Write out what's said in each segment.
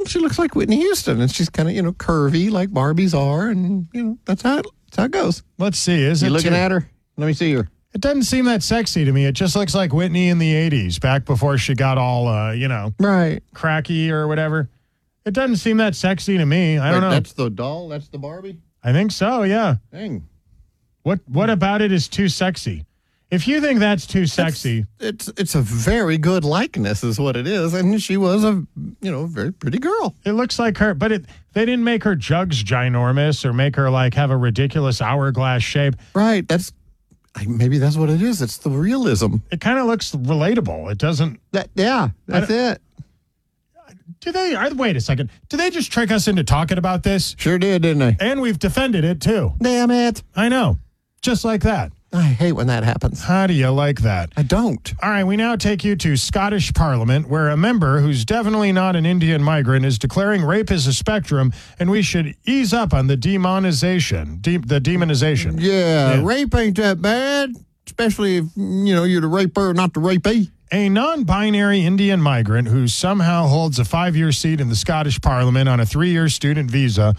she looks like Whitney Houston, and she's kind of, curvy like Barbies are, and, that's how it goes. Let's see. Is You it looking at her? Let me see her. It doesn't seem that sexy to me. It just looks like Whitney in the 80s, back before she got all, right, cracky or whatever. It doesn't seem that sexy to me. I don't know. That's the doll? That's the Barbie? I think so, yeah. Dang. What about it is too sexy? If you think that's too sexy. It's a very good likeness is what it is. And she was a, very pretty girl. It looks like her, but they didn't make her jugs ginormous or make her like have a ridiculous hourglass shape. Right. Maybe that's what it is. It's the realism. It kind of looks relatable. It doesn't. That's it. Wait a second. Did they just trick us into talking about this? Sure did, didn't they? And we've defended it too. Damn it. I know. Just like that. I hate when that happens. How do you like that? I don't. All right, we now take you to Scottish Parliament, where a member who's definitely not an Indian migrant is declaring rape is a spectrum, and we should ease up on the demonization. Yeah, rape ain't that bad, especially if, you're the raper, not the rapee. A non-binary Indian migrant who somehow holds a 5-year seat in the Scottish Parliament on a 3-year student visa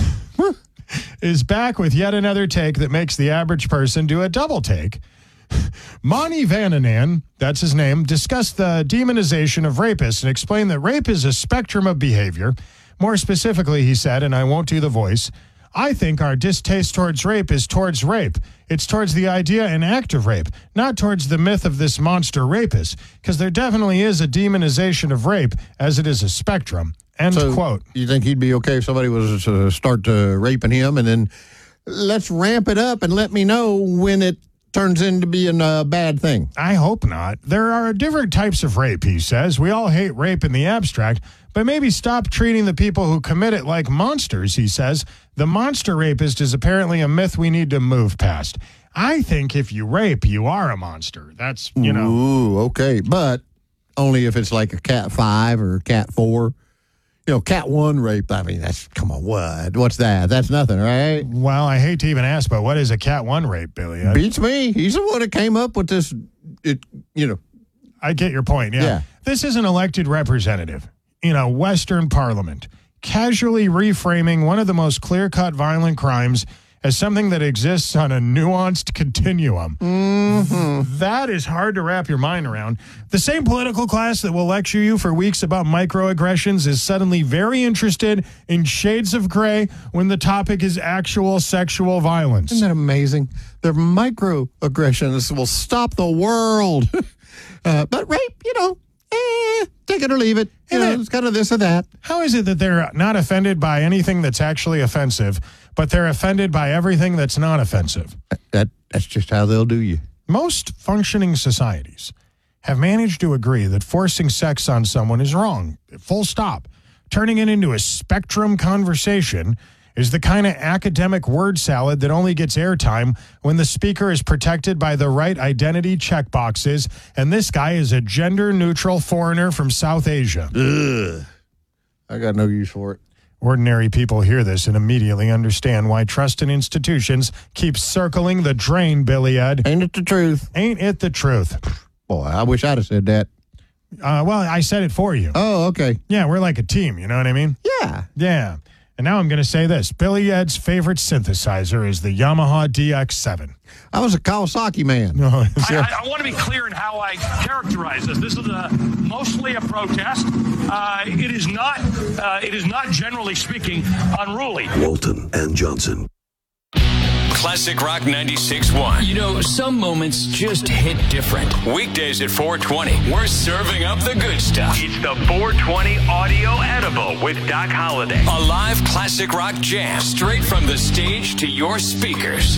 is back with yet another take that makes the average person do a double take. Mani Vananan, that's his name, discussed the demonization of rapists and explained that rape is a spectrum of behavior. More specifically, he said, and I won't do the voice, I think our distaste towards rape is towards rape. It's towards the idea and act of rape, not towards the myth of this monster rapist, because there definitely is a demonization of rape as it is a spectrum. End quote. You think he'd be okay if somebody was to start raping him, and then let's ramp it up and let me know when it turns into being a bad thing? I hope not. There are different types of rape, he says. We all hate rape in the abstract, but maybe stop treating the people who commit it like monsters, he says. The monster rapist is apparently a myth we need to move past. I think if you rape, you are a monster. That's, Ooh, okay. But only if it's like a Cat 5 or Cat 4. Cat 1 rape, I mean, come on, what? What's that? That's nothing, right? Well, I hate to even ask, but what is a Cat 1 rape, Billy? Beats me. He's the one that came up with this, I get your point, yeah. This is an elected representative in a Western parliament, casually reframing one of the most clear-cut violent crimes as something that exists on a nuanced continuum. Mm-hmm. That is hard to wrap your mind around. The same political class that will lecture you for weeks about microaggressions is suddenly very interested in shades of gray when the topic is actual sexual violence. Isn't that amazing? Their microaggressions will stop the world. But rape, take it or leave it. It's kind of this or that. How is it that they're not offended by anything that's actually offensive, but they're offended by everything that's not offensive? That's just how they'll do you. Most functioning societies have managed to agree that forcing sex on someone is wrong. Full stop. Turning it into a spectrum conversation is the kind of academic word salad that only gets airtime when the speaker is protected by the right identity checkboxes, and this guy is a gender-neutral foreigner from South Asia. Ugh. I got no use for it. Ordinary people hear this and immediately understand why trust in institutions keeps circling the drain, Billy Ed. Ain't it the truth? Ain't it the truth? Boy, I wish I'd have said that. Well, I said it for you. Oh, okay. Yeah, we're like a team, you know what I mean? Yeah. Yeah. And now I'm going to say this. Billy Ed's favorite synthesizer is the Yamaha DX7. I was a Kawasaki man. No, I want to be clear in how I characterize this. This is mostly a protest. It is not, generally speaking, unruly. Walton and Johnson. Classic Rock 96.1. Some moments just hit different. Weekdays at 4:20. We're serving up the good stuff. It's the 420 Audio Edible with Doc Holliday. A live classic rock jam straight from the stage to your speakers.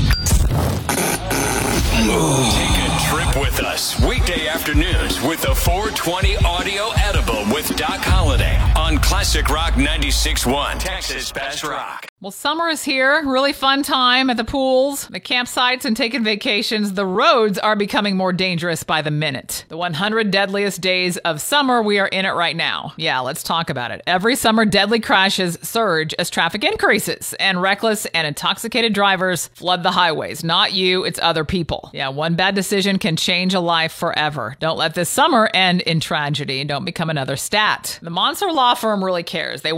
Take a trip with us. Weekday afternoons with the 420 Audio Edible with Doc Holliday on Classic Rock 96.1. Texas Best Rock. Well, summer is here. Really fun time at the pools, the campsites, and taking vacations. The roads are becoming more dangerous by the minute. The 100 deadliest days of summer, we are in it right now. Yeah, let's talk about it. Every summer, deadly crashes surge as traffic increases, and reckless and intoxicated drivers flood the highways. Not you, it's other people. Yeah, one bad decision can change a life forever. Don't let this summer end in tragedy. Don't become another stat. The Monster Law Firm really cares. They